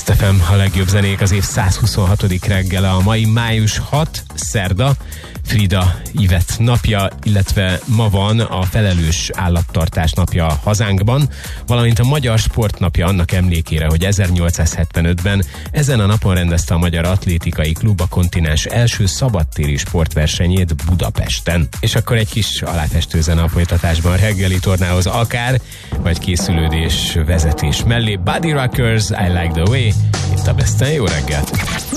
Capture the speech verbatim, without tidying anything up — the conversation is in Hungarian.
Kiss ef em, a legjobb zenék az év százhuszonhatodik reggele, a mai május hatodika, szerda, Frida Ivett napja, illetve ma van a felelős állattartás napja hazánkban, valamint a Magyar Sportnapja annak emlékére, hogy ezernyolcszázhetvenötben ezen a napon rendezte a Magyar Atlétikai Klub a kontinens első szabadtéri sportversenyét Budapesten. És akkor egy kis aláfestő zene a folytatásban, reggeli tornához akár, vagy készülődés, vezetés mellé. Buddy Rockers, I Like the Way, itt a Besten, jó reggelt!